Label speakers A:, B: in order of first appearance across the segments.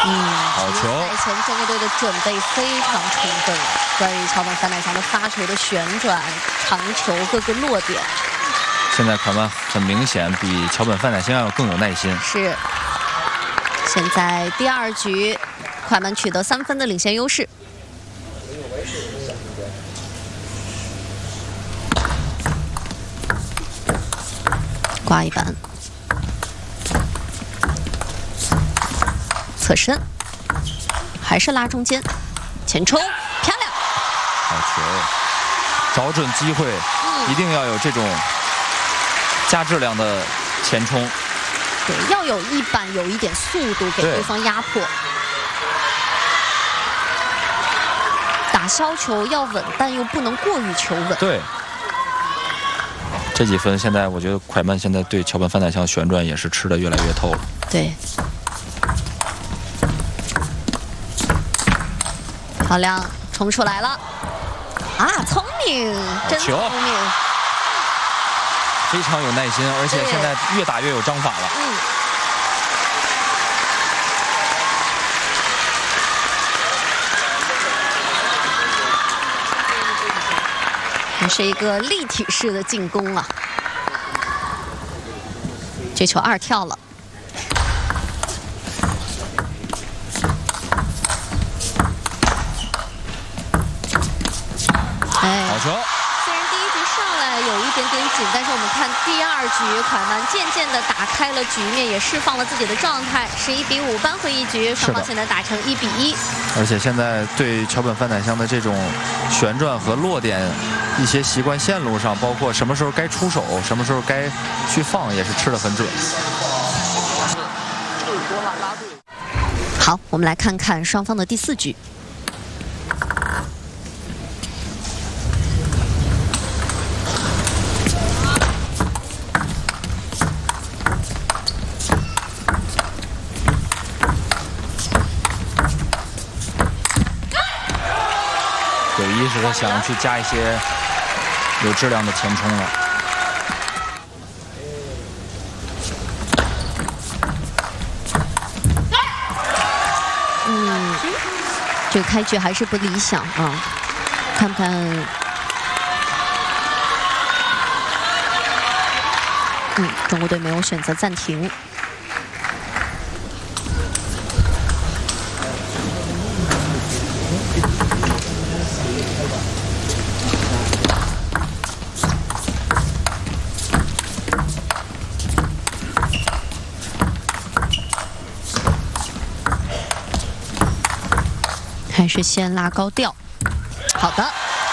A: 好球！
B: 赛前中国队的准备非常充分，关于桥本范乃祥的发球的旋转、长球各个落点。
A: 现在款曼很明显比桥本范乃祥要更有耐心。
B: 是。现在第2局，款曼取得3分的领先优势。挂一板。 侧身，还是拉中间，前冲，漂亮！
A: 好球，找准机会，一定要有这种加质量的前冲。
B: 对，要有一板，有一点速度，给对方压迫。打削球要稳，但又不能过于求稳。
A: 对。这几分，现在我觉得蒯曼现在对桥本范乃祥旋转也是吃得越来越透了。
B: 对。 漂亮，冲出来了！啊，聪明，真聪明，
A: 非常有耐心，而且现在越打越有章法了。
B: 这是一个立体式的进攻啊！这球2跳了。
A: 好球！
B: 虽然第1局上来有一点点紧，但是我们看第2局，蒯曼渐渐地打开了局面，也释放了自己的状态。11比5扳回一局，双方现在打成1比1。
A: 而且现在对桥本范乃祥的这种旋转和落点一些习惯线路上，包括什么时候该出手，什么时候该去放，也是吃得很准。
B: 好，我们来看看双方的第4局。
A: 有意识的想去加一些有质量的前冲了。
B: 这个开局还是不理想啊，看不看？中国队没有选择暂停。 还是先拉高调，好的。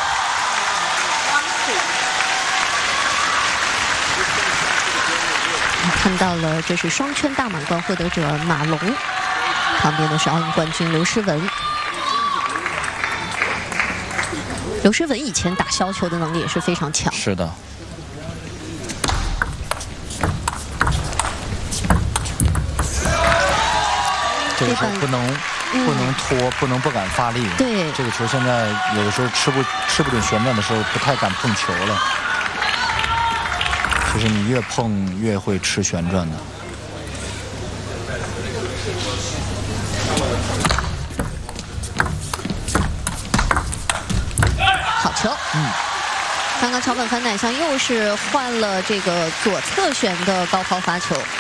B: 看到了，这是双圈大满贯获得者马龙，旁边的是奥运冠军刘诗雯。刘诗雯以前打削球的能力也是非常强。
A: 是的。这个球不能拖，不敢发力。
B: 对，
A: 这个球现在有的时候吃不准旋转的时候，不太敢碰球了。就是你越碰越会吃旋转的。
B: 好球。刚刚桥本范乃祥又是换了这个左侧旋的高抛发球。